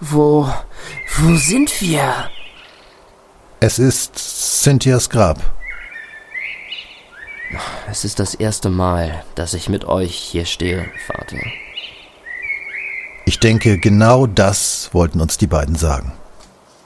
Wo sind wir? Es ist Cynthias Grab. Es ist das erste Mal, dass ich mit euch hier stehe, Vater. Ich denke, genau das wollten uns die beiden sagen.